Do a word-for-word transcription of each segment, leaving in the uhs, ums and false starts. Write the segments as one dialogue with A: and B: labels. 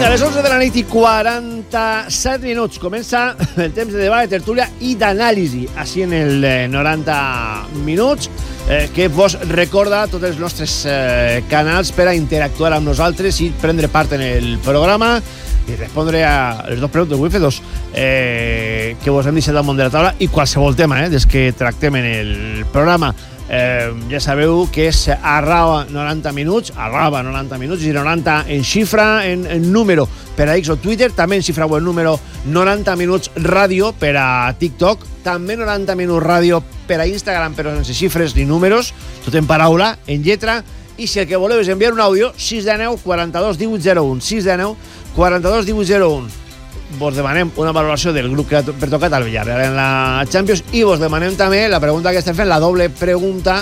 A: A les onze de la nit i quaranta-set minuts comença el temps de debat, de tertúlia i d'anàlisi així en el noranta minuts eh, que vos recorda tots els nostres eh, canals per a interactuar amb nosaltres i prendre part en el programa i respondre a les dues preguntes. Vull fer dos eh, que vos hem deixat al món de la taula i qualsevol tema eh, des que tractem en el programa. Eh, ja sabeu que és arroba noranta minuts, arroba noranta minuts, i noranta en xifra, en, en número per a X o Twitter, també en xifra o en número noranta minuts ràdio per a TikTok, també noranta minuts ràdio per a Instagram, però sense xifres ni números, tot en paraula, en lletra, i si el que voleu és enviar un àudio, sis de nou quaranta-dos divuit zero un, sis de nou quaranta-dos divuit zero un. Vos demanem una valoració del grup que ha per tocat al Villarreal en la Champions i vos demanem també la pregunta que estem fent, la doble pregunta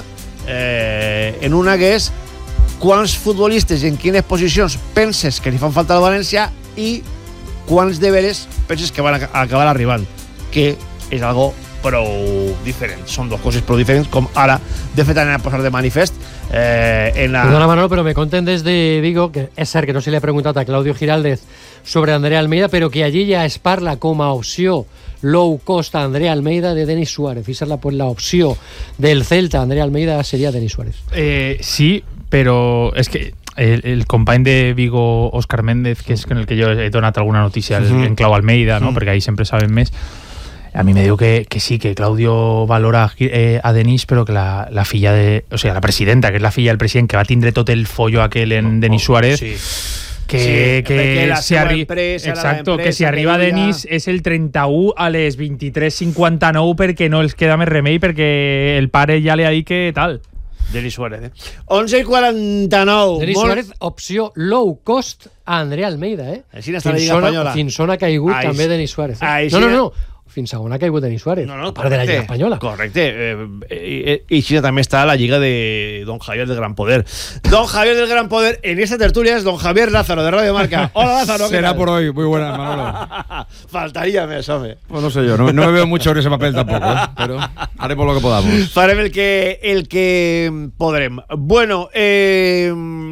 A: eh, en una que és quants futbolistes i en quines posicions penses que li fan falta al València i quants deberes penses que van a acabar arribant, que és algo prou diferent. Són dues coses prou diferents, com ara de fet anem a posar de manifest eh, en la...
B: Perdona, Manolo, pero me conten desde Vigo, que es cert que no se le ha preguntado a Claudio Giraldez sobre Andrea Almeida, pero que allí ya es parla com a opció low cost a Andrea Almeida de Denis Suárez. Esa es la, pues, la opció del Celta. Andrea Almeida sería Denis Suárez.
C: Eh, sí, pero es que el, el company de Vigo, Óscar Méndez, que és en el que jo he donat alguna notícia uh-huh. en clau Almeida, no? uh-huh. perquè ahí sempre saben més, a mí me diu que, que sí, que Claudio valora eh, a Denis, però que la, la filla de... O sea, la presidenta, que és la filla del president, que va tindre tot el follo aquel en oh, Denis Suárez... Oh, sí. Que, sí, que, que si arri empresa, exacto, que si arriba que Denis diga... és el trenta-u a les vint-i-tres cinquanta-nou perquè no els queda més remei, perquè el pare ja li ha dit que tal.
A: Denis Suárez, eh? onze i quaranta-nou.
B: Denis molt... Suárez, opció low cost a Andrea Almeida, eh?
A: Així està la Lliga Espanyola.
B: Fins on ha caigut Ai, també Denis Suárez. Eh? No, no, no. Fins a on ha caigut Denis Suárez,
A: no, no,
B: a part de la Lliga Espanyola.
A: Correcte. Eh, eh, I així també està la Lliga de Don Javier del Gran Poder. Don Javier del Gran Poder, en esta tertulia es Don Javier Lázaro, de Radio Marca. Hola, Lázaro.
D: Será por hoy. Muy buena, Manolo.
A: Faltaría más, hombre.
D: Pues no sé yo, no, no me veo mucho en ese papel tampoco, ¿eh? Pero haremos lo que podamos.
A: Farem el que, el que podrem. Bueno, eh,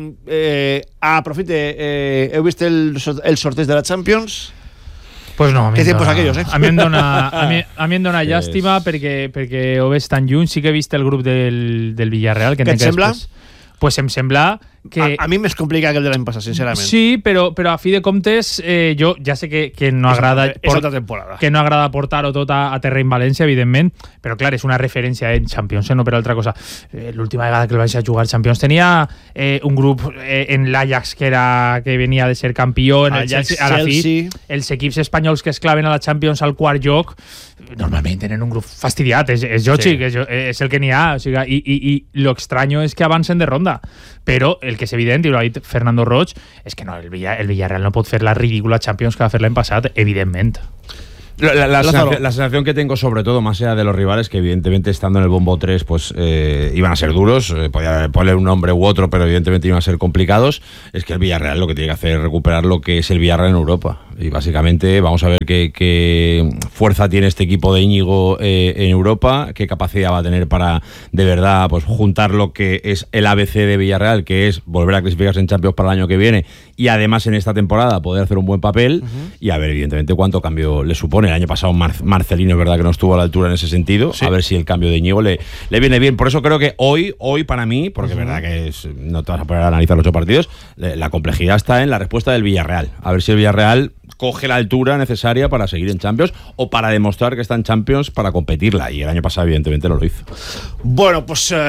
A: eh, aprofite, eh, heu vist el, el sorteig de la Champions?
C: Pues no, a mi,
A: que
C: dona,
A: aquellos, eh?
C: a mi em dona, a mi, a mi em dona llàstima perquè, perquè ho ves tan lluny. Sí que he vist el grup del, del Villarreal. Que
A: Què et sembla?
C: Després, pues em sembla que...
A: A, a mi més complica que el de l'any passat, sincerament.
C: Sí, però, però a fi de comptes, eh, jo ja sé que, que no
A: és
C: agrada...
A: Altra, és altra temporada.
C: Que no agrada portar-ho tot a, a terreny València, evidentment, però clar, és una referència en Champions, eh, no per altra cosa. Eh, l'última vegada que el València jugar Champions tenia eh, un grup eh, en l'Ajax que, era, que venia de ser campió, en el Chelsea, a la fi, els equips espanyols que es claven a la Champions al quart lloc, normalment tenen un grup fastidiat, és, és lògic, sí. és, és el que n'hi ha, o sigui, i, i, i lo extraño és que avancen de ronda, però el que és evident, i ho ha dit Fernando Roig, és que no, el, Villa, el Villarreal no pot fer la ridícula Champions que va fer l'any passat, evidentment.
D: La, la, la, sensación, la sensación que tengo, sobre todo, más allá de los rivales, que evidentemente estando en el bombo tres, pues eh, iban a ser duros, eh, podía poner un nombre u otro, pero evidentemente iban a ser complicados, es que el Villarreal lo que tiene que hacer es recuperar lo que es el Villarreal en Europa. Y básicamente vamos a ver qué, qué fuerza tiene este equipo de Íñigo eh, en Europa, qué capacidad va a tener para, de verdad, pues juntar lo que es el A B C de Villarreal, que es volver a clasificarse en Champions para el año que viene, y además en esta temporada poder hacer un buen papel, uh-huh. y a ver, evidentemente, cuánto cambio le supone. El año pasado Mar- Marcelino es verdad que no estuvo a la altura en ese sentido, sí. A ver si el cambio de Íñigo le, le viene bien. Por eso creo que hoy, hoy para mí, porque es uh-huh. verdad que es, no te vas a poner a analizar los ocho partidos, la complejidad está en la respuesta del Villarreal. A ver si el Villarreal coge la altura necesaria para seguir en Champions o para demostrar que está en Champions para competirla, y el año pasado evidentemente no lo hizo.
A: Bueno, pues eh,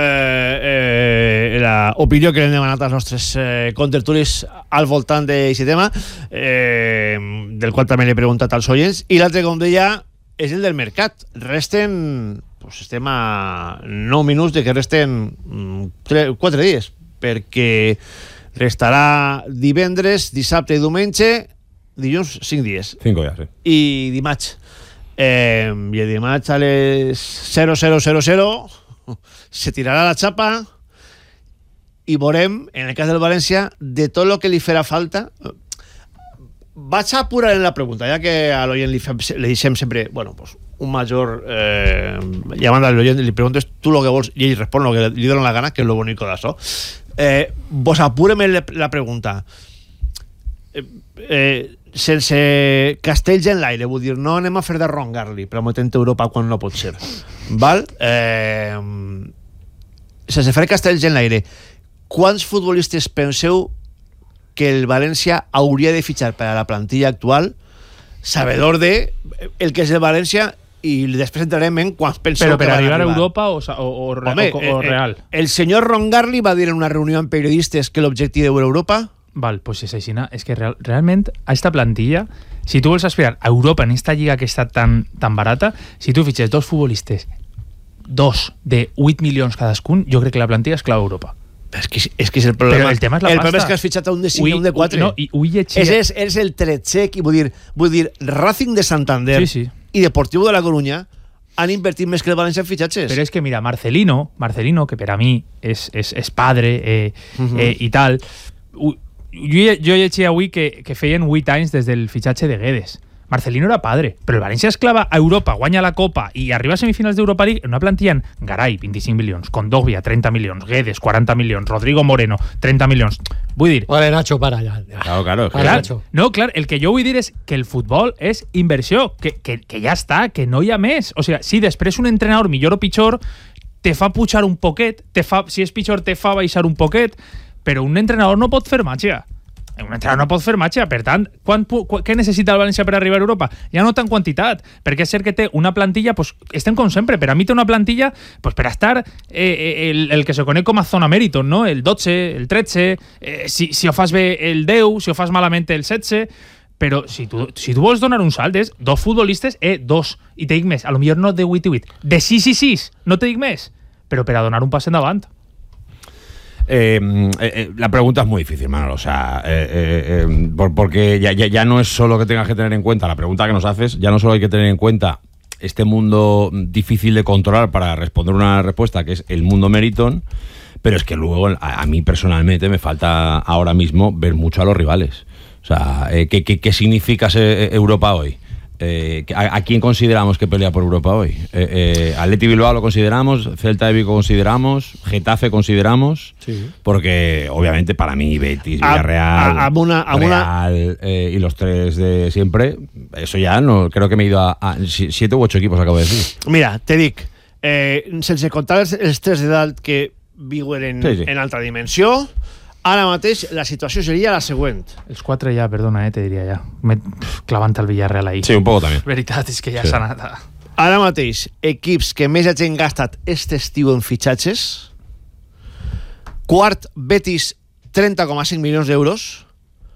A: eh, la opinió que le han demanat als nostres eh, contertulis al voltant d'aquest tema, eh, del qual també l'he preguntat als oients, i l'altre, com deia, és el del mercat. Resten, pues estem a nou minuts de que resten quatre dies, perquè restarà divendres, dissabte i diumenge, dilluns, cinc dies.
D: Cinco dies, sí.
A: I dimarts. Eh, I el dimarts a les zero zero zero zero se tirarà la xapa i veurem, en el cas del València, de tot el que li farà falta. Vaig a apurar en la pregunta, ja que a l'oient li, li deixem sempre, bueno, pues, un major eh, llamant a l'oient, li preguntes tu el que vols i ell respon el que li dona la gana, que és lo bonico d'això. Eh, vos apúrem la pregunta. eh, eh, sense castells en l'aire, vull dir, no anem a fer de rongar-li, prometent Europa quan no pot ser. Val? Eh, sense fer castells en l'aire, quants futbolistes penseu que el València hauria de fitxar per a la plantilla actual, sabedor de el que és el València, i després entrarem en quants penseu
C: Però per
A: que van
C: arribar a
A: arribar.
C: Europa o, o, o,
A: Home,
C: o, o
A: eh,
C: real?
A: El, el senyor Rongarli va dir en una reunió amb periodistes que l'objectiu era Europa.
C: Val, pues és així. És que real, realment a esta plantilla, si tu vols aspirar a Europa en esta lliga que està tan, tan barata, si tu fitxes dos futbolistes, dos de vuit milions cadascun, jo crec que la plantilla és clau a Europa.
A: És que, és que és el problema.
C: Però el tema és la
A: el
C: pasta.
A: problema és que has fitxat a un de cinc i un de quatre.
C: No, i ui llegia...
A: És, és, és el tretxec, i vull dir, vull dir, Racing de Santander
C: Sí, sí.
A: i Deportivo de la Coruña han invertit més que el València en fitxatges.
C: Pero es que mira, Marcelino, Marcelino, que para mí es, es, es padre eh,
A: Uh-huh.
C: eh, y tal, u- jo, jo llegia avui que, que feien vuit anys des del fitxatge de Guedes. Marcelino era padre, però el València es clava a Europa, guanya la Copa i arriba a semifinals d'Europa League en una plantilla en Garay, vint-i-cinc milions, Kondogbia, trenta milions, Guedes, quaranta milions, Rodrigo Moreno, trenta milions. Vull dir...
B: Vale, Nacho, para ya.
D: Claro, claro.
B: Vale,
C: Clar,
B: Nacho.
C: no, clar, el que jo vull dir és que el futbol és inversió, que, que, que ja està, que no hi ha més. O sigui, si després un entrenador millor o pitjor te fa pujar un poquet, te fa, si és pitjor te fa baixar un poquet, però un entrenador no pot fer màgia. Un entrenador no pot fer màgia, per tant, quan, quan, què necessita el València per arribar a Europa? Ja no tant quantitat, perquè és cert que té una plantilla, pues, estem com sempre, per a mi té una plantilla pues, per a estar eh, el, el que se coneix com a zona mèriton, no? El dotze, el tretze, eh, si, si ho fas bé el deu, si ho fas malament el setze, però si tu, si tu vols donar un salt és dos futbolistes, eh, dos, i te dic més, a lo millor no de vuit i vuit, de sis i sis, no te dic més, però per a donar un pas endavant.
D: Eh, eh, eh, la pregunta es muy difícil, Manolo. O sea, eh, eh, eh, por, porque ya, ya, ya no es solo que tengas que tener en cuenta la pregunta que nos haces, ya no solo hay que tener en cuenta este mundo difícil de controlar para responder una respuesta, que es el mundo Meriton, pero es que luego a, a mí personalmente me falta ahora mismo ver mucho a los rivales. O sea, eh, ¿qué, qué, qué significa ser Europa hoy? Eh, ¿a, ¿A quién consideramos que pelea por Europa hoy? Eh, eh, Atleti Bilbao lo consideramos, Celta de Vigo consideramos, Getafe consideramos,
B: Sí.
D: porque obviamente para mí Betis,
A: A-
D: Villarreal,
A: a- a una- a una-
D: Real eh, y los tres de siempre, eso ya no, creo que me he ido a, a si- siete u ocho equipos, acabo de decir.
A: Mira, te dic, eh, sense comptar els, els tres de dalt que viuen en,
D: Sí, sí.
A: en altra dimensió, ara mateix la situació seria la següent.
C: Els quatre ja, perdona, eh, te diria ja. M'he clavant el Villarreal ahí.
D: Sí, un poco también.
C: La veritat és que ja
D: Sí.
C: s'ha anat a...
A: Ara mateix, equips que més hagin gastat este estiu en fitxatges: quart, Betis, trenta coma cinc milions d'euros;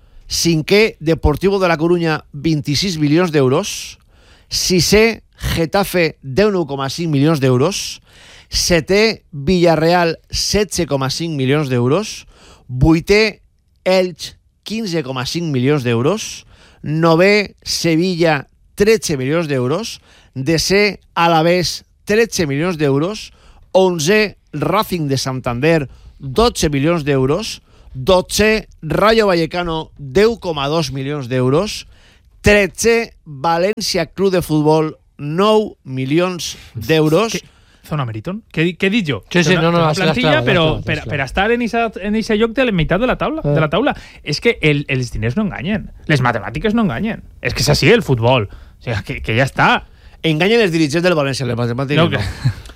A: cinquè, Deportivo de la Coruña, vint-i-sis milions d'euros; sisè, Getafe, deu coma cinc milions d'euros; setè, Villarreal, setze coma cinc milions d'euros; vuitè, Elx, quinze coma cinc milions d'euros; novè, Sevilla, tretze milions d'euros; desè, Alavés, tretze milions d'euros; onzè, Racing de Santander, dotze milions d'euros; dotzè, Rayo Vallecano, deu coma dos milions d'euros; tretzè, València Club de Futbol, nou milions d'euros.
C: Què? Zona Meriton? Què, di- què he dit jo?
B: Sí, sí,
C: Té una-
B: no, no,
C: té una
B: has- has
C: plantilla,
B: clavat, has
C: però
B: clavat, has
C: per,
B: clavat.
C: per estar en esa, en ese lloc de la meitat de la taula.
B: Eh.
C: De la taula. És que el, els diners no enganyen. Les matemàtiques no enganyen. És que és així el futbol. O sigui, que, que ja està.
A: Enganyen els dirigents del València, les matemàtiques
C: No,
A: no.
C: que-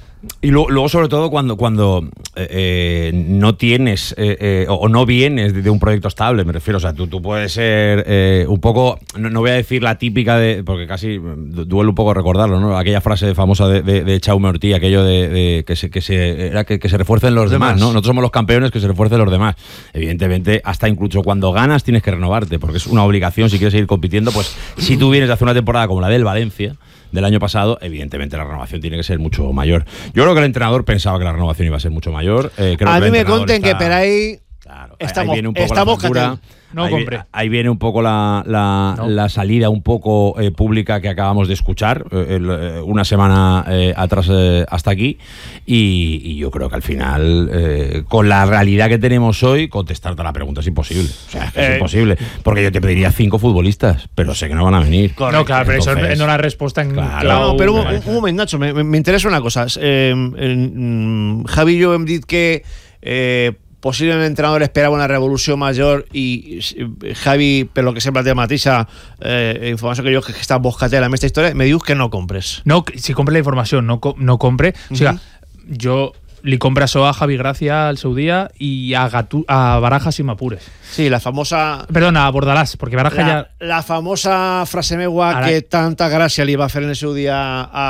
D: Y luego, luego, sobre todo, cuando, cuando eh, eh, no tienes eh, eh, o no vienes de, de un proyecto estable, me refiero. O sea, tú, tú puedes ser eh, un poco, no, no voy a decir la típica de, porque casi du- duele un poco recordarlo, ¿no? Aquella frase famosa de, de, de Chaume Ortí, aquello de, de que, se, que, se, era que, que se refuercen los demás, ¿no? Nosotros somos los campeones, que se refuercen los demás. Evidentemente, hasta incluso cuando ganas tienes que renovarte, porque es una obligación si quieres seguir compitiendo. Pues si tú vienes de hacer una temporada como la del Valencia del año pasado, evidentemente la renovación tiene que ser mucho mayor. Yo creo que el entrenador pensaba que la renovación iba a ser mucho mayor. Eh, creo
A: A
D: que
A: mí
D: el
A: me
D: entrenador
A: conten
D: está-
A: que per ahí
D: Claro,
A: estamos-
D: ahí viene un poco
A: estamos
D: la factura.
A: catén.
C: No
D: ahí,
C: compré.
D: vi- ahí viene un poco la, la,
C: No.
D: la salida un poco eh, pública que acabamos de escuchar eh, el, eh, una semana eh, atrás eh, hasta aquí y, y yo creo que al final eh, con la realidad que tenemos hoy contestarte a la pregunta es imposible. O sea, es, que es
A: Eh.
D: imposible porque yo te pediría cinco futbolistas pero sé que no van a venir.
C: No, clar, però això
D: Entonces,
C: no és una resposta en
D: claro.
C: clau.
A: No, però un, un, un moment, Nacho, me- me- m'interessa una cosa. Eh, en, Javi i jo hem dit que eh, posiblement l'entrenador esperava una revolució major i Javi, per lo que sembla té mateixa eh, informació que jo que està boscatel amb aquesta història, me dius que no compres.
C: No, si compre la informació, no, no compre. O sigui, uh-huh. jo li compre això a Javi Gracia al seu dia i a, Gatu, a Barajas i m'apures.
A: Sí, la famosa...
C: Perdona, a Bordalàs, perquè Barajas
A: la,
C: ja...
A: La famosa frase meua Ara... que tanta gràcia li va fer en el seu dia a...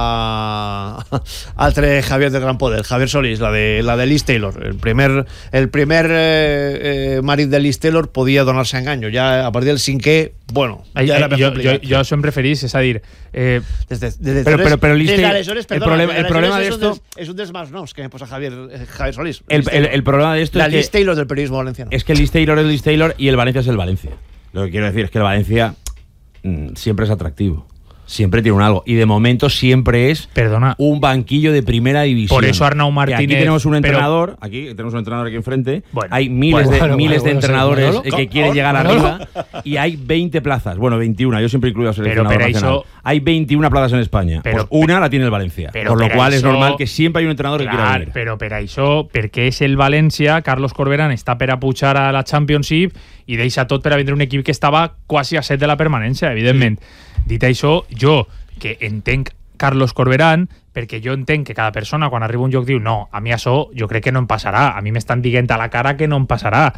A: altre Javier de Gran Poder, Javier Solís, la de, la de Liz Taylor. El primer, el primer eh, eh, marit de Liz Taylor podia donar-se a enganyo. Ja a partir del cinquè, bueno, ja
C: ai,
A: era
C: ai, jo, jo, jo això em preferís, és a dir... Eh,
A: des de, des de
D: però, però, però Liz Taylor...
A: El
D: problema, el problema de esto...
A: És un dels más noms que me posa Javier, Javier Solís.
D: El, el, el problema de esto
A: la
D: es
A: Liz
D: que...
A: Taylor del periodismo valenciano.
D: Es que Liz Taylor es Liz Taylor y el Valencia es el Valencia. Lo que quiero decir es que el Valencia mmm, siempre es atractivo. Siempre tiene un algo. Y de momento siempre es
C: Perdona.
D: un banquillo de primera división.
C: Por eso Arnau Martínez...
D: Que aquí tenemos un entrenador,
C: pero...
D: aquí tenemos un entrenador aquí enfrente.
C: Bueno,
D: hay miles
C: bueno,
D: de,
C: bueno,
D: miles
C: bueno,
D: de
C: bueno,
D: entrenadores
C: bueno,
D: que quieren llegar
C: bueno,
D: arriba y hay veinte plazas. Bueno, veintiuna. Yo siempre incluyo a seleccionador
C: pero, pero
D: nacional.
C: eso...
D: Hay veintiuna plazas en España.
C: Pero,
D: pues una la tiene el Valencia.
C: Pero,
D: por lo
C: pero
D: cual
C: eso...
D: es normal que siempre hay un entrenador
C: clar,
D: que quiera venir.
C: Però per això, perquè és el València, Carlos Corberán està per a pujar a la Championship i deixa tot per a vendre un equip que estava quasi a set de la permanència, evidentment. Sí. Dit això, jo, que entenc Carlos Corberán, perquè jo entenc que cada persona quan arriba a un lloc diu no, a mi això jo crec que no em passarà, a mi m'estan dient a la cara que no em passarà.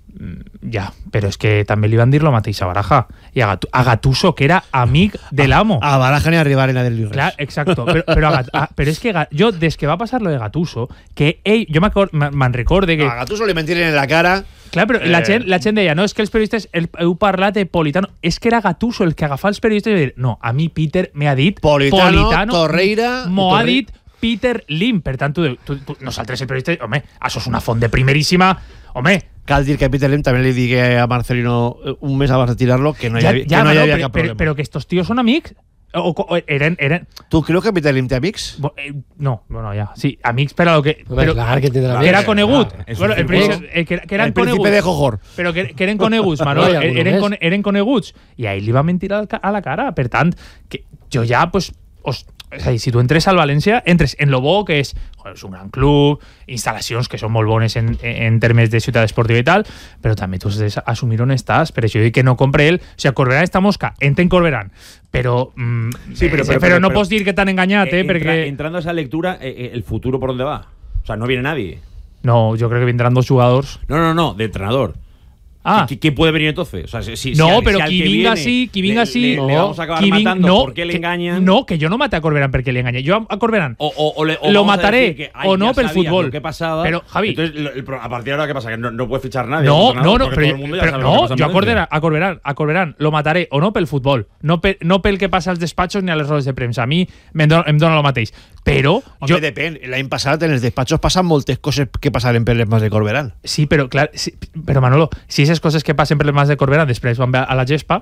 C: Ja, però és que també li van dir lo mateix a Baraja i a, Gat a Gattuso, que era amic de l'amo.
A: A, a Baraja ni arribar en la del Lluís.
C: Clar, exacto, però, però, a, a, però és que jo, des que va passar lo de Gattuso, que ell, jo me'n recorde que...
A: A Gattuso li mentiren en la cara.
C: Clar, però eh... la, gent, la gent deia, no, és que els periodistes el, heu parlat de Politano. És que era Gattuso el que agafava els periodistes i va dir, no, a mi Peter me ha dit
A: Politano,
C: Politano
A: Torreira...
C: M'ho ha
A: Torre...
C: dit Peter Lim. Per tant, tu, tu, tu, nosaltres el periodista, home, això és una font de primeríssima... Home...
A: Cal dir que a Peter Lim també li digué a Marcelino un mes abans de tirarlo que no hi havia, ja, ja, que no hi havia
C: però,
A: cap problema.
C: Però, però que estos tíos són amics... O, o, eren, eren...
A: Tu creus que Peter Lim té amics?
C: Bo, eh, no, bueno, ja. Sí, amics per a lo que...
B: Però, clar, que tindrà
C: que era conegut.
D: Ah,
C: bueno, el príncipe, eh, que, que eren
A: el príncipe
C: coneguts.
A: de Jojor.
C: Però que, que eren coneguts, Manol.
B: No,
C: eren, con, eren coneguts. I a ell li va mentir a la cara. Per tant, que jo ja, pues... Os, és a dir, si tu entres al València, entres en lo bo que és, joder, és un gran club, instal·lacions que són molt bones en, en termes de ciutat esportiva i tal, però també tu has d'assumir on estàs. Per això dic que no compre ell. O sigui, Corberán està mosca, entenc Corberán, però, mm,
D: sí, però,
C: però,
D: però,
C: però no
D: però,
C: pots dir que t'han enganyat, eh,
D: entra,
C: perquè...
D: Entrando a esa lectura, eh, ¿el futuro por dónde va? O sea, no viene nadie.
C: No, yo creo que vendrán dos jugadores.
D: No, no, no, de entrenador.
C: Ah.
D: ¿Quién puede venir entonces? O sea, si, si,
C: no,
D: si al,
C: pero
D: si al
C: que,
D: que
C: venga
D: viene,
C: así, que venga
D: le,
C: así.
D: Le,
C: no,
D: le vamos a acabar
C: que
D: matando
C: no,
D: porque le
C: que,
D: engañan.
C: No, que yo no mate a Corberán porque le engañe. Yo a, a Corberán
D: o, o, o le, o
C: lo mataré
D: que, ay,
C: o no por el fútbol.
D: ¿Qué pasaba?
C: Pero, Javi.
D: Entonces, lo, el, a partir de ahora, ¿qué pasa? Que no, no puede fichar nadie.
C: No, no, no. Pero,
D: pero
C: no, yo a Corberán, a Corberán, a Corberán lo mataré o no pel fútbol. No pel, no pel que passa als despatxos ni a les rodes de premsa. A mi em dona, em dona lo mateix. Però...
A: Home,
C: jo...
A: depèn. L'any passat en els despatxos passen moltes coses que passaren per les mans de Corberán.
C: Sí, però, clar, sí, però Manolo, si aquestes coses que passen per les mans de Corberán després van a la gespa...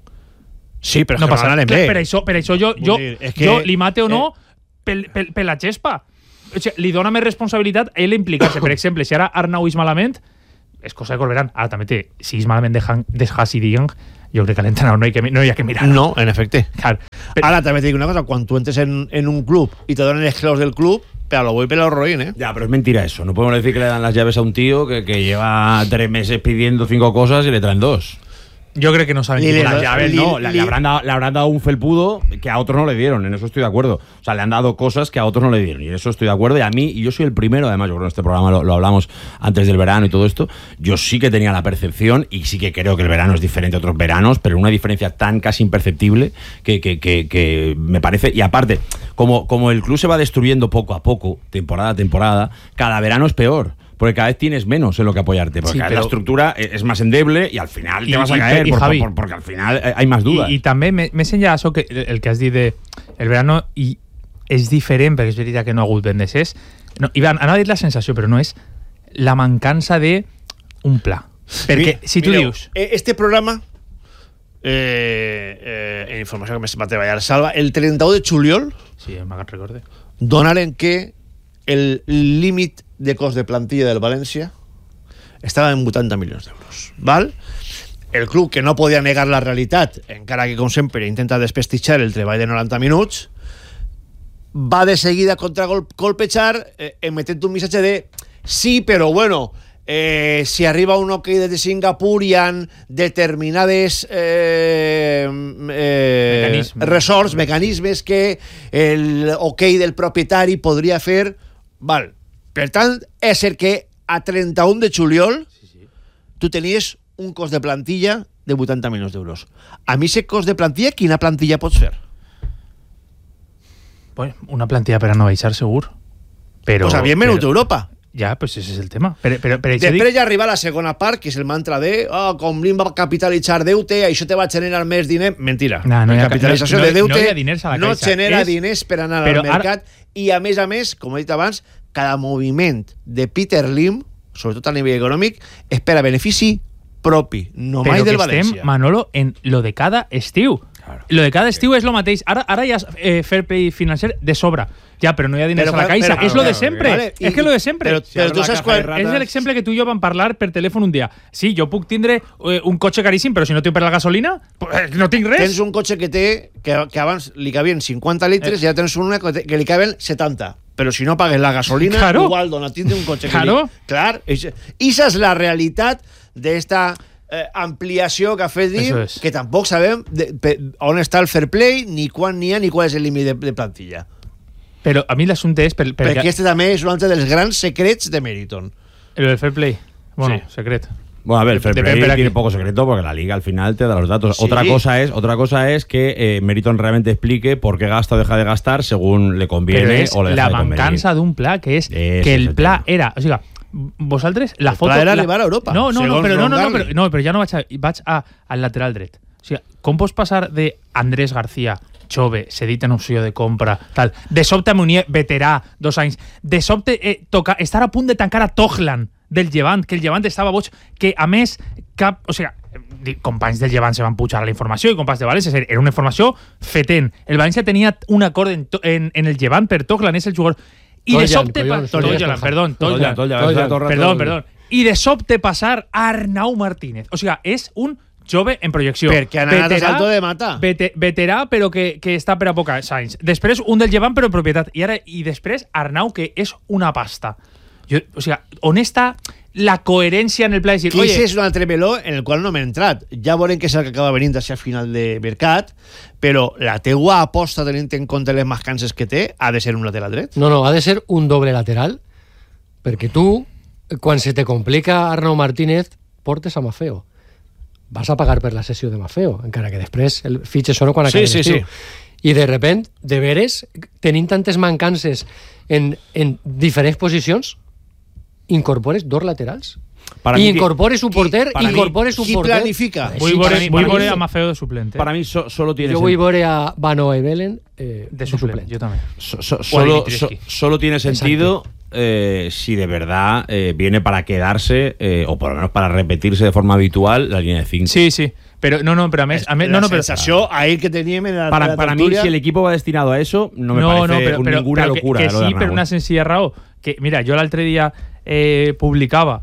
A: Sí, però
C: no
A: passa
C: no
A: bé.
C: Per això, per això jo, jo,
A: dir, que,
C: jo li mate o no
A: eh,
C: per, per, per la gespa. O sigui, li dona més responsabilitat a ell implicar-se. Per exemple, si ara Arnau és malament, és cosa de Corberán. Ara també té, si és malament de, Han, de Hasi Dieng, jo crec que l'entrenador no, no hi ha que mirar.
A: No, en efecte.
C: Clar.
A: Però... Ara també te dic una cosa, quan tu entres en, en un club i te donen les claus del club, pero lo voy pero lo roín, ¿eh?
D: Ya, pero es mentira eso. No podemos decir que le dan las llaves a un tío que, que lleva tres meses pidiendo cinco cosas y le traen dos.
C: Yo creo que no saben
D: ni
C: las
D: llaves,
C: li,
D: no.
C: Li,
D: le, le, habrán dado, le habrán dado un felpudo que a otros no le dieron. En eso estoy de acuerdo. O sea, le han dado cosas que a otros no le dieron. Y en eso estoy de acuerdo. Y a mí, y yo soy el primero, además, yo creo que en este programa lo, lo hablamos antes del verano y todo esto. Yo sí que tenía la percepción, y sí que creo que el verano es diferente a otros veranos, pero una diferencia tan casi imperceptible que, que, que, que me parece. Y aparte, como, como el club se va destruyendo poco a poco, temporada a temporada, cada verano es peor. Porque cada vez tienes menos en lo que apoyarte. Porque
C: sí,
D: cada
C: pero...
D: vez la estructura es más endeble y al final
C: y,
D: te vas a
C: y,
D: caer.
C: Y,
D: por,
C: Javi,
D: por, porque al final hay más dudas.
C: Y, y també m'he ensenyat això que el que has dit de el verano i és diferent, perquè és veritat que no ha hagut vendes. És, no, Ivan, anava a dir la sensació, però no és la mancança de un pla. Perquè si tu
A: mireu,
C: dius...
A: Este programa, eh, eh, en informació que me va treballar Salva, el trenta-u de juliol,
C: sí, me'n recorde,
A: donaren que el límit de cost de plantilla del València estava en vuitanta milions d'euros. Val? El club, que no podia negar la realitat, encara que, com sempre, intenta desprestigiar el treball de noranta minuts, va de seguida contracolpejar eh, emetent un missatge de sí, però bueno, eh, si arriba un ok des de Singapur hi ha determinades eh, eh,
C: mecanismes.
A: resorts, mecanismes que el ok del propietari podria fer. Val. Per tant, és cert que a trenta-un de juliol sí, sí. tu tenies un cost de plantilla de vuitanta milions d'euros. A mi, ese cost de plantilla, quina plantilla pots fer?
C: Bueno, una plantilla per a no baixar, segur. Però,
A: pues havien venut a Europa.
C: Ja, pues ese és el tema. Però, però, però
A: Després
C: dic...
A: ja arriba la segona part, que és el mantra de oh, com l'I M va capitalitzar deute, això te va generar més diner. Mentira.
C: No, no
A: la
C: ha,
A: capitalització
C: no,
A: de deute
C: no, diners a la
A: no
C: caixa.
A: genera
C: és...
A: diners per anar
C: però
A: al mercat ara... i, a més a més, com he dit abans, cada moviment de Peter Lim, sobretot a nivell econòmic, és per a benefici propi, no
C: però
A: mai del
C: València. Però que estem, Manolo, en lo de cada estiu. Claro. Lo de cada estiu és lo mateix. Ara, ara hi ha eh, fair play financer de sobra. Ja, però no hi ha diners
A: però,
C: a la caixa.
A: però,
C: és lo de
A: claro,
C: sempre.
A: vale,
C: és que és lo de sempre.
A: Però, però, però tu saps quan...
C: És l'exemple que tu i jo vam parlar per telèfon un dia. Sí, jo puc tindre eh, un cotxe caríssim, però si no tinc per la gasolina, pues, no tinc res.
A: Tens un cotxe que té que, que abans li cabien cinquanta litres eh. i ara tens una que, te, que li caben setanta. Però si no pagues la gasolina,
C: claro.
A: igual dona tindre un cotxe que
C: claro.
A: li... Clar, esa és la realitat d'esta eh, ampliació que ha fet dir,
C: es.
A: que tampoc sabem de, pe, on està el fair play, ni quan n'hi ha, ni qual és el límit de, de plantilla.
C: Però a mi l'assumpte és... Per, per
A: perquè este també és un altre dels grans secrets de Meriton.
C: El del fair play. Bueno,
A: sí.
C: secret.
D: Bueno, a ver, el fair play
C: tiene
D: aquí. poco secreto porque la liga al final te da los datos.
A: Sí.
D: Otra cosa es, otra cosa es que eh, Meriton realmente explique por qué gasta o deja de gastar según le conviene o le deja
C: la
D: de convenir.
C: mancança d'un pla, que és
D: Ese
C: que
D: es
C: el
D: el
C: pla
D: tema.
C: era... O sigui, vosaltres, la
A: el
C: foto...
A: pla era
C: la,
A: arribar a Europa.
C: No, no, no, però, no, no, no, però,
A: Garli.
C: no, però ja no vaig, a, vaig a, al lateral dret. O sigui, com pots passar de Andrés García, jove, cedit en opció de compra, tal, de sobte Munier, veterà, dos anys, de sobte eh, toca, estar a punt de tancar a Tochlan del Llevant, que el Llevant estava boig, que a més cap... O sigui, companys del Llevant se van pujar a la informació i companys de València, és a dir, era una informació fetent. El València tenia un acord en, en, en el Llevant per Tochlan, és el jugador... I de sobte... Tochlan, perdó, Tochlan. Perdó, perdó. I de sobte passar a Arnau Martínez. O sigui, és un jove en projecció.
A: Perquè han anat a salto de mata.
C: Vete, veterà, però que, que està per a poca anys. Després, un del Llevant, però en propietat. I, ara, i després, Arnau, que és una pasta. Jo, o sigui, on està la coherència en el pla de dir...
A: Que oye, és un altre meló en el qual no m'he entrat. Ja veurem què és el que acaba venint hacia final de mercat, però la teua aposta, tenint en compte les mancances que té, ha de ser un lateral dret?
B: No, no, ha de ser un doble lateral, perquè tu, quan se te complica Arnau Martínez, portes a Mafeo. Vas a pagar per la sessió de Mafeo, encara que després el fitxes solo quan acabi
A: sí,
B: l'estiu.
A: sí, sí.
B: I de repent, de veres, tenint tantes mancances en, en diferents posicions, incorpores dos laterals.
D: Para
B: y
D: mí,
B: incorpores un porter,
A: para
B: incorpores
A: mí,
B: un
A: ¿qui
B: porter.
A: planifica?
C: Voy
B: Sí,
C: a
B: para mí- para mí-
C: a Mafeo de suplente.
D: Para mí so- solo tiene
B: Yo
D: sen-
B: voy a Bano y Belen eh,
C: de suplente. Yo también.
D: so- so-
C: O a
D: solo,
C: Dimitrescu.
D: so- solo tiene sentido eh, si de verdad eh, viene para quedarse eh, o por lo menos para repetirse de forma habitual la línea de cinco.
C: Sí, sí. Pero no, no, pero a més, a més,
A: la
C: no, no, però,
A: sensació ahir que teníem en la,
D: Para,
A: la
D: para mí,
A: tertúlia,
D: si el equipo va destinado a eso, no me
C: no,
D: parece
C: no, però,
D: un-
C: però,
D: ninguna
C: però
D: locura.
C: Que, que
D: lo de
C: sí, per
D: Arnau.
C: una senzilla raó. Que, mira, jo l'altre dia eh, publicava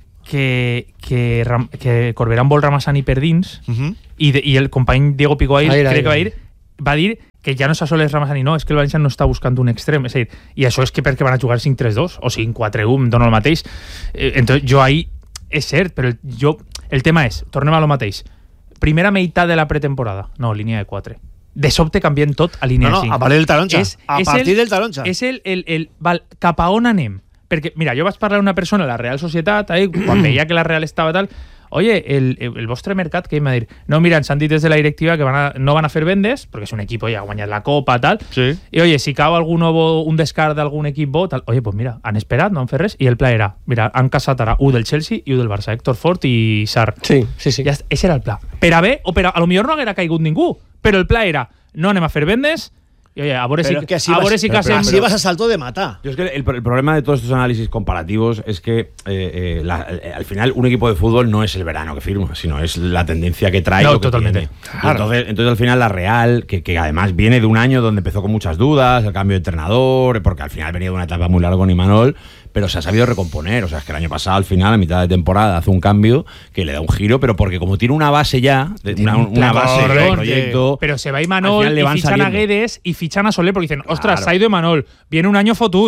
C: que, que, Ram, que Corberán vol Ramassani per dins
A: uh -huh.
C: i, de, i el company Diego Pico ahir,
B: Aire,
C: crec
B: aire.
C: que va ir, va dir que ja no se sols Ramassani, no, és que el València no està buscant un extrem, és a dir, i això és que perquè van a jugar cinc tres dos o cinc quatre u, em dono el mateix. Eh, entonces, jo ahir, és cert, però el, jo, el tema és, tornem a lo mateix, primera meitat de la pretemporada, no, línia de quatre. De sobte canviem tot a línia
A: No,
C: de
A: no,
C: cinc.
A: a partir del taronja.
C: És-
A: A
C: és
A: partir
C: el-
A: del taronja.
C: És el, el, el, val, cap a on anem? Perquè, mira, jo vaig parlar a una persona a la Real Societat, ahí, quan veia que la Real estava tal, oye, el, el, el vostre mercat, que em va dir, no, mira, ens han dit des de la directiva que van a, no van a fer vendes, perquè és un equip, ja ha guanyat la Copa, tal,
A: Sí.
C: i oye, si cau algun bo, un descart d'algun equip bo, tal, oye, pues mira, han esperat, no han fet res, i el pla era, mira, han casat ara un del Chelsea i un del Barça, Héctor Ford i Sarr.
B: Sí, sí, sí.
C: Ja, est- ese era el pla. Per a bé o per a... A lo millor no haguera caigut ningú, però el pla era, no anem a fer vendes, i oye, a veure si,
A: Pero es que así,
C: a
A: vas,
C: veure si
D: pero-
C: casem...
A: así vas a salto de mata.
D: Yo es que el, el problema de todos estos análisis comparativos es que eh, eh, la- eh, al final un equipo de fútbol no es el verano que firma, sino es la tendencia que trae.
C: No,
D: lo que
C: totalmente.
D: tiene.
A: Claro.
D: Entonces, entonces al final la Real, que, que además viene de un año donde empezó con muchas dudas, el cambio de entrenador, porque al final venía de una etapa muy larga con Imanol, pero se ha sabido recomponer. O sea, es que el año pasado, al final, a mitad de temporada, hace un cambio que le da un giro, pero porque como tiene una base ya, de- una, una base de
C: Correcto.
D: proyecto.
C: Pero se va
D: al
C: Imanol
D: final le
C: y
D: van
C: fichan a
D: saliendo.
C: Guedes y fichan a Soler porque dicen, ostras,
D: Claro.
C: se ha ido Imanol, viene un año fotut.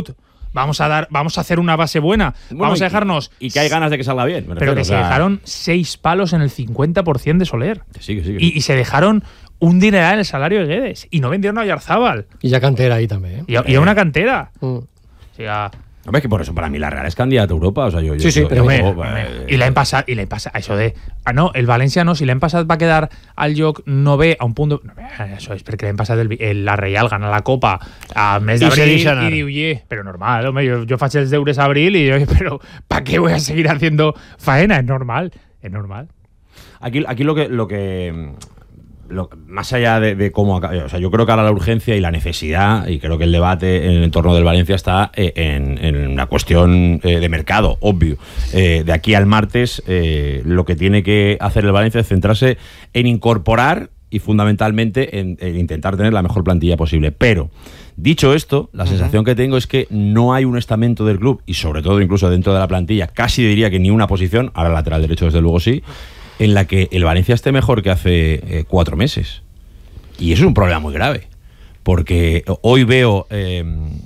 C: vamos a dar, vamos a hacer una base buena, bueno, vamos a dejarnos...
D: Y, y que hay ganas de que salga bien.
C: Pero que se dejaron seis palos en el cincuenta por ciento de Soler.
D: Que sí, que sí, que
C: y,
D: sí.
C: y se dejaron un dineral en el salario de Guedes. Y no vendieron a Oyarzábal.
B: Y ya cantera ahí también. ¿eh?
C: Y, a, y a una cantera.
B: Mm.
C: O sea...
D: Hombre, es que por eso para mí la Real es candidata a Europa. O sea, yo,
B: Sí,
D: yo,
B: sí,
D: yo,
B: pero
D: yo,
B: hombre,
D: yo,
C: hombre,
D: eh,
C: I l'any passat, i l'any passat, això de... Ah, no, el València no, si l'any passat va quedar al lloc novè a un punt... De, no, això és perquè l'any passat el, el, la Real gana la Copa a mes d'abril i diu, yeah, però normal, home, yo, yo faig els deures a abril y yo, pero ¿para qué voy a seguir haciendo faena? Es normal, es normal.
D: Aquí, aquí lo que... Lo que Lo, más allá de, de cómo, o sea, yo creo que ahora la urgencia y la necesidad, y creo que el debate en el entorno del Valencia está eh, en, en una cuestión eh, de mercado, obvio. Eh, de aquí al martes, eh, lo que tiene que hacer el Valencia es centrarse en incorporar y fundamentalmente en, en intentar tener la mejor plantilla posible. Pero, dicho esto, la sensación que tengo es que no hay un estamento del club, y sobre todo incluso dentro de la plantilla, casi diría que ni una posición, ahora lateral derecho desde luego sí, en la que el Valencia esté mejor que hace eh, cuatro meses. Y eso es un problema muy grave, porque hoy veo eh,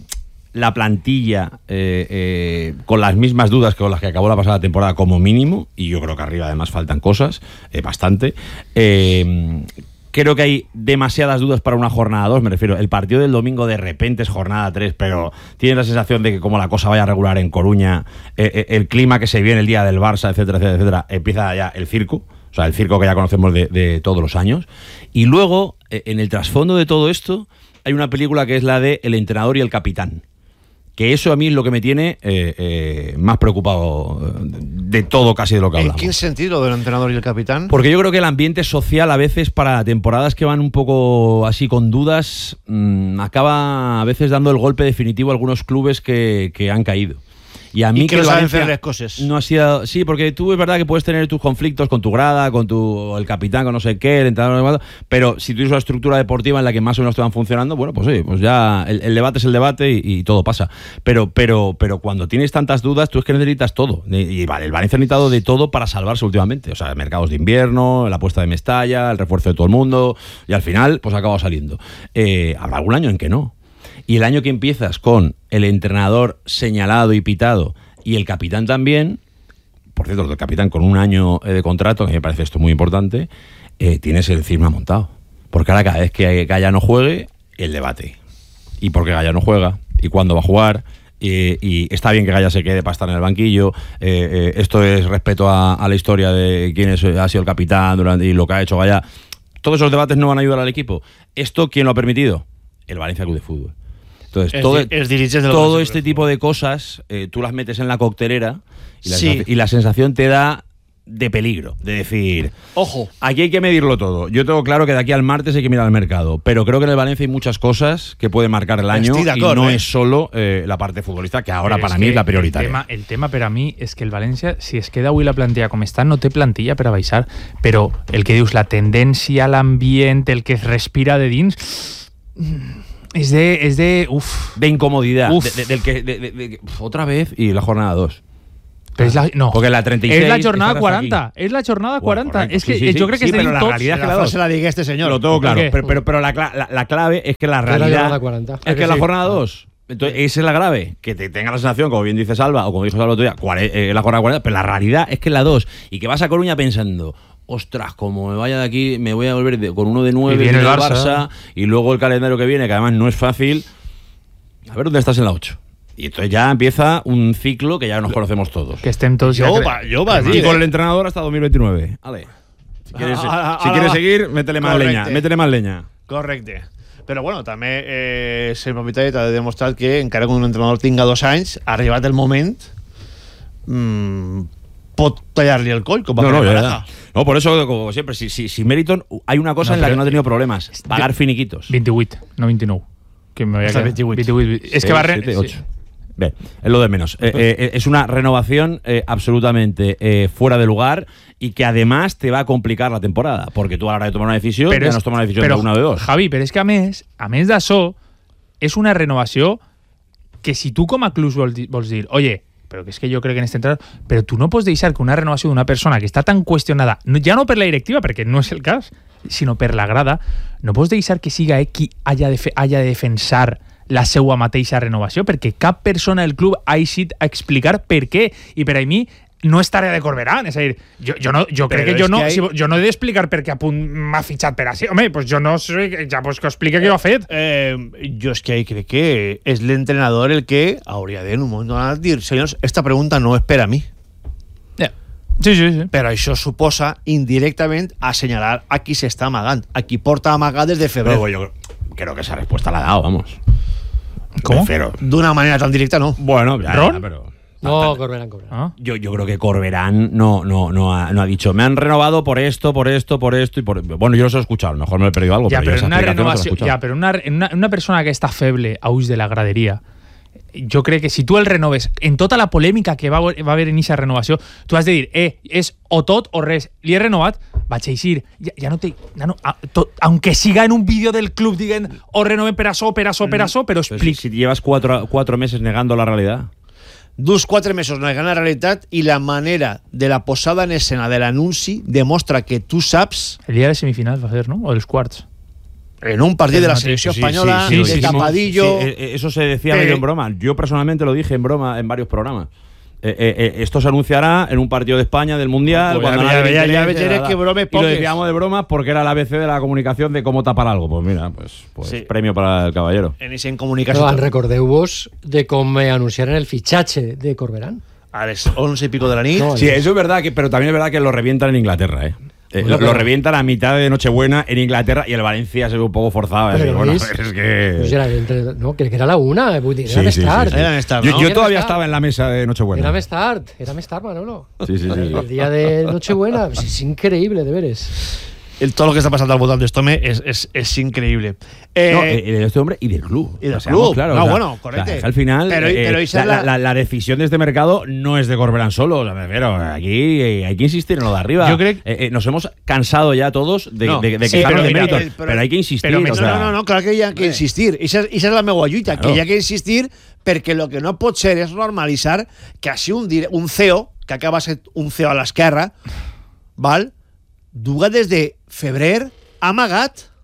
D: la plantilla eh, eh, con las mismas dudas que con las que acabó la pasada temporada como mínimo, y yo creo que arriba además faltan cosas, eh, bastante. Eh, creo que hay demasiadas dudas para una jornada dos, me refiero, el partido del domingo de repente es jornada tres, pero tienes la sensación de que como la cosa vaya a regular en Coruña, eh, eh, el clima que se viene el día del Barça, etcétera, etcétera, etcétera, empieza ya el circo, o sea, el circo que ya conocemos de, de todos los años. Y luego, eh, en el trasfondo de todo esto, hay una película que es la de El entrenador y el capitán. Que eso a mí es lo que me tiene eh, eh, más preocupado de todo casi de lo que hablamos.
A: ¿En qué sentido del entrenador y el capitán?
D: Porque yo creo que el ambiente social a veces para temporadas que van un poco así con dudas mmm, acaba a veces dando el golpe definitivo a algunos clubes que, que han caído. Y a mí
A: y que,
D: que
A: no saben
D: Valencia
A: hacer las cosas.
D: No ha sido, sí, porque tú es verdad que puedes tener tus conflictos con tu grada, con tu el capitán, con no sé qué, el entrenador, pero si tú tienes una estructura deportiva en la que más o menos te van funcionando, bueno, pues sí, pues ya el, el debate es el debate y, y todo pasa. Pero, pero, pero cuando tienes tantas dudas, tú es que necesitas todo. Y, y vale, el Valencia ha necesitado de todo para salvarse últimamente. O sea, mercados de invierno, la apuesta de Mestalla, el refuerzo de todo el mundo, y al final, pues ha acabado saliendo. Eh, habrá algún año en que no. Y el año que empiezas con el entrenador señalado y pitado y el capitán también, por cierto, el capitán con un año de contrato, que me parece esto muy importante, eh, tienes el cisma montado. Porque ahora cada vez que Gaya no juegue, el debate. ¿Y por qué Gaya no juega? ¿Y cuándo va a jugar? Y, y está bien que Gaya se quede para estar en el banquillo. Eh, eh, esto es respeto a, a la historia de quién es, ha sido el capitán durante, y lo que ha hecho Gaya. Todos esos debates no van a ayudar al equipo. ¿Esto quién lo ha permitido? El Valencia Club de Fútbol. Entonces,
A: es
D: todo,
A: di- es dirigente del
D: todo
A: Valencia
D: este
A: Club de
D: tipo de cosas, eh, tú las metes en la coctelera y la,
A: Sí.
D: sensación, y la sensación te da de peligro, de decir,
A: Ojo.
D: aquí hay que medirlo todo. Yo tengo claro que de aquí al martes hay que mirar al mercado, pero creo que en el Valencia hay muchas cosas que pueden marcar el año
A: Estoy de
D: y
A: acuerdo,
D: no
A: eh.
D: es solo eh, la parte futbolista, que ahora
C: Però
D: para
C: és
D: mí
C: que
D: es la prioritaria.
C: El tema, el tema per a mi és que el València, si es queda avui la plantilla com està, no té plantilla per a baixar, però el que dius, la tendència, l'ambient, el que es respira de dins... Es de, es de, uf.
D: De incomodidad,
C: Uf.
D: de, de, del que, de, de, de, otra vez y la jornada dos.
C: Però és la, no,
D: Porque la treinta y seis
C: és la jornada
D: estarás
C: quaranta.
D: aquí.
C: És la jornada
D: Bueno,
C: quaranta.
D: correcto,
C: és que
D: sí, sí,
C: jo
D: sí,
C: crec que
D: sí,
C: es
D: pero
C: tenim
D: la
C: tots...
D: realidad es que
A: La
D: la
A: frase
D: dos.
A: la diga este señor.
D: Lo tengo claro,
C: qué?
D: pero, pero, pero la, cla- la, la clave es que la
B: Es la
D: realidad
B: jornada cuarenta.
D: es que
C: Sí.
D: la jornada dos. Entonces, esa es la grave, que te tenga la sensación, como bien dice Salva, o como dijo Salva el otro día, cuare- eh, la jornada cuarenta, pero la realidad es que es la dos. Y que vas a Coruña pensando, ostras, como me vaya de aquí, me voy a volver de- con uno de nueve,
C: Y viene el
D: del
C: Barça.
D: y luego el calendario que viene, que además no es fácil. A ver dónde estás en la ocho. Y entonces ya empieza un ciclo que ya nos conocemos todos.
C: Que estem tots...
A: Jo,
C: ja...
A: va, jo vas
D: Y
A: dir,
D: con
A: eh?
D: el entrenador hasta dos mil veintinueve. Vale. Si quieres,
A: Ah, ah,
D: si
A: ah,
D: quieres
A: ah,
D: seguir, métele más
A: correcte.
D: leña. Métele más leña.
A: Correcte. Però bueno, també eh, el propietari t'ha demostrat que encara que un entrenador tinga dos anys, arribat el moment, mmm, pot tallar-li el coll, com va
D: No,
A: fer
D: no,
A: el
D: ya,
A: Baraja.
D: ya. No, por eso, como siempre, si, si, si Meriton, hay una cosa
C: No,
D: en la que
C: pero-
D: no ha tenido problemas: pagar finiquitos.
C: vint-i-vuit, no vint-i-nou. Que me voy a
A: Hasta
C: quedar.
A: vint-i-vuit.
C: vint-i-vuit. És que va... Re...
D: siete, ocho. Bien, es lo de menos. Eh, eh, es una renovación eh, absolutamente eh, fuera de lugar y que además te va a complicar la temporada, porque tú a la hora de tomar una decisión
C: Però
D: ya
C: és-
D: no has tomado una decisión
C: però,
D: de una o de dos.
C: Javi, però és que a més, a més d'això, és una renovació que si tu com a club vols, dir- vols dir, oye, però que és que jo crec que en este entrenador, però tu no pots deixar que una renovació d'una persona que està tan qüestionada, no, ja no per la directiva, perquè no és el cas, sinó per la grada, no pots deixar que siga eh, qui haya de, fe, haya de defensar la seua mateixa renovació, perquè cap persona del club ha eixit a explicar per què, i per a mi no és tarea de Corberán, és a dir, jo, jo, no, jo crec que jo no, que hay... si, jo no he d'explicar per què a punt m'ha fitxat per així. Home, pues jo no sé, ja pues que explique què ho ha fet.
A: Eh, jo és que ahí crec que és l'entrenador el que hauria de en un moment donat dir, senyors, esta pregunta no és per a mi.
C: Yeah. Sí, sí, sí.
A: Però això suposa indirectament assenyalar a qui s'està amagant, a qui porta amagat des de febrer.
D: Pero yo creo que esa respuesta la ha dado, vamos.
C: ¿Cómo?
A: D'una manera tan directa, no.
D: Bueno, ya,
C: ¿Ron?
D: ya, pero...
B: No, Corberán, Corberán.
C: ¿Ah?
D: Yo, yo creo que Corberán no, no, no, ha, no ha dicho, me han renovado por esto, por esto, por esto y por... Bueno, yo los he escuchado, a lo mejor me he perdido algo,
C: Ya,
D: pero,
C: pero
D: yo
C: en
D: esa
C: una
D: explicación no se la he
C: renovació,
D: escuchado.
C: ja, però una, en una, una persona que està feble a ulls de la graderia, jo crec que si tu el renoves, en tota la polèmica que va, va haver en aquesta renovació, tu has de dir, eh, és o tot o res. Li he renovat, vaig eixir, ja, ja no té... Ja no, a, to, aunque siga en un vídeo del club, diguen, o renove per això, per això, per això, però
D: Pero
C: explic.
D: si, si llevas cuatro, cuatro meses negando la realidad.
A: Dus quatre mesos negant la realitat i la manera de la posada en escena de l'anunci demostra que tu saps
C: El dia de semifinals va ser, no? O dels quarts.
A: en un partit de la selecció
D: Sí,
A: espanyola,
D: sí, sí,
A: de
D: sí, sí,
A: tapadillo...
D: sí, eh, eso se decía
A: Pero-
D: medio en broma. Yo personalmente lo dije en broma en varios programas. Eh, eh, eh, esto se anunciará en un partido de España del Mundial.
A: Pues
D: cuando
A: ya-
D: nadie
A: ya-
D: le
A: ya
D: interese,
A: veréis
D: nada.
A: que bromes
D: Y lo
A: poques.
D: decíamos de broma porque era el A B C de la comunicación de cómo tapar algo. Pues mira, pues, pues
A: Sí.
D: premio para el caballero.
A: En ese en comunicació...
B: No, recordeu-vos de com eh, anunciaren el fitxatge de Corberán.
A: A les once y pico de la nit...
B: No,
D: Sí, eso es verdad, que, pero también es verdad que lo revientan en Inglaterra, ¿eh? Eh,
B: Bueno,
D: lo,
B: pero-
D: lo revientan a mitad de Nochebuena en Inglaterra y el Valencia se ve un poco forzado. ¿eh?
B: Pero
D: Decir, bueno,
B: ¿veis?
D: es que...
B: Pues era entre, no, crec que era la una, vull dir,
D: Sí,
B: era més
D: sí, sí,
B: tard.
D: sí.
A: Era més tard,
D: Yo,
A: no?
D: yo
B: Era
D: todavía
B: més tard.
D: estaba en la mesa de Nochebuena.
B: Era més tard, era més tard, Manolo.
D: Sí, sí, sí.
B: El día de Nochebuena, pues es increíble, de veres.
A: El, todo lo que está pasando al voltant d'Estome es, es, es increíble. Eh,
D: No, eh, de este hombre y del club.
A: y del
D: O sea, vamos,
A: club.
D: claro,
A: No,
D: o sea,
A: bueno,
D: o sea,
A: correcte.
D: es que al final,
A: Pero-
D: eh,
A: pero
D: eh,
A: esa
D: la,
A: es la-
D: la- la decisión de este mercado no es de Corberán solo. O sea, me refiero, aquí eh, hay que insistir en lo de arriba.
C: Yo creo-
D: Eh, eh, nos hemos cansado ya todos de,
A: No,
D: de, de
A: sí,
D: quejarnos
A: pero
D: de
A: mira,
D: méritos,
A: el-
D: pero,
A: pero-
D: hay que insistir.
C: pero
D: o
A: no,
D: sea,
A: no, no, no, clar que hi ha que insistir. Esa, esa és la meva lluita,
D: Claro.
A: que hi ha que insistir perquè el que no pot ser és normalitzar que així un, dire- un C E O, que acaba sent un C E O a l'esquerra, val? Duga des de febrer amagat.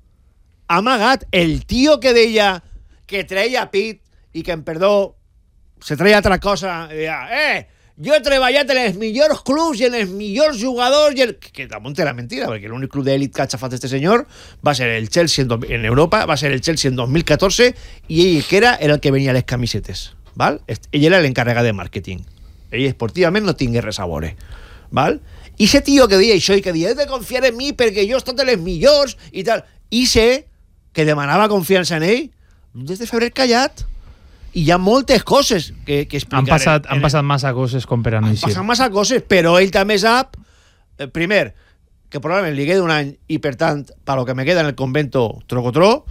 A: Amagat. El tio que deia que treia pit i que, en perdó, se treia altra cosa, deia, eh, jo he treballat en els millors clubs i en els millors jugadors i el... que damunt era mentira, perquè l'únic club d'elit que ha xafat este senyor va ser el Chelsea en, do... en Europa, va ser el Chelsea en dos mil catorze i ell que era, era el que venia a les camisetes, val? Ell era l'encarregat de màrqueting. Ell esportivament no tingué res a veure, val? I ese tio que deia això i que deia, he de confiar en mi perquè jo estic en els millors i tal, i sé que demanava confiança en ell des de febrer callat. I hi ha moltes coses que, que explicar.
C: Han passat,
A: en, en
C: han passat massa coses com per a no
A: han
C: eixir.
A: passat massa coses, però ell també sap, eh, primer, que probablement li queda un any i, per tant, per lo que me queda en el convento trocotro,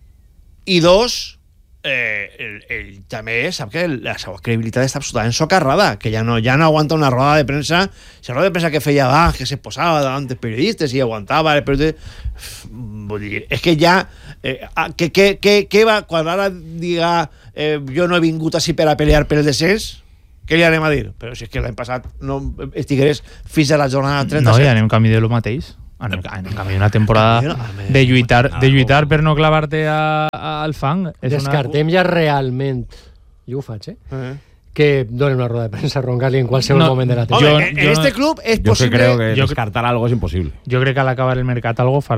A: i dos, eh, ell, ell també sap que la seva credibilitat està absolutament socarrada, que ja no, ja no aguanta una roda de premsa, si roda de premsa que feia abans, que se posava davant dels periodistes i aguantava el periodista, vull dir, és que ja eh, que, que, que, que va, quan ara diga eh, jo no he vingut així per a pelear per el descens, què li anem a dir? Però si és que l'any passat no estigués fins a la jornada trenta-set.
C: No, i anem camí de lo mateix. Anem, anem camí d'una temporada de lluitar, de lluitar per no clavar-te a, a, al fang. És
B: Descartem ja realment, jo ho faig, eh?
A: Eh.
B: que donen una rueda de premsa a Roncalli en qualsevol
C: No,
B: moment de la
A: Home,
B: temporada.
C: Jo-
A: en,
C: jo
A: en
C: no-
A: este club és
D: Yo que
A: possible...
D: creo que
C: yo-
D: descartar algo es imposible.
C: Jo crec que al acabar el mercat algo farà. Va,
A: o
C: anem-
A: igual
B: ¿Sí?
A: un canutazo.
B: Setmana que ve?
C: Jo que sé.
A: Un canutazo a les portes
C: jo,
A: del club.
C: Jo què sé.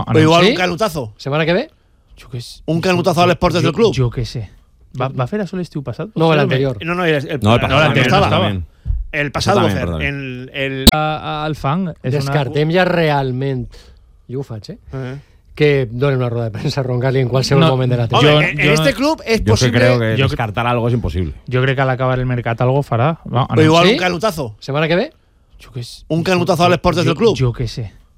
C: Va, va fer això l'estiu passat?
B: No, l'anterior.
A: No, no, el, el,
D: No, el pasado
C: l'anterior
D: también,
C: no
A: estava.
C: estava.
A: El pasado
D: También,
A: Bocer,
D: perdón.
A: el, el,
C: A, a, al fang. És
B: Descartem ja realment, jo ho faig, eh?
A: eh.
B: que donen una rueda de premsa a Roncalli en qualsevol
C: No,
B: moment de la
A: Home,
B: temporada.
C: Jo-
A: en,
C: jo
A: en este
C: no-
A: club és
D: Yo que
A: possible...
D: creo que
C: yo-
D: descartar algo es imposible.
C: Jo crec que al acabar el mercat algo farà. Va,
A: o
C: anem-
A: igual
B: ¿Sí?
A: un canutazo.
B: Setmana que ve?
C: Jo què sé.
A: Un canutazo a les portes
C: Jo-
A: del club.
C: Jo què sé.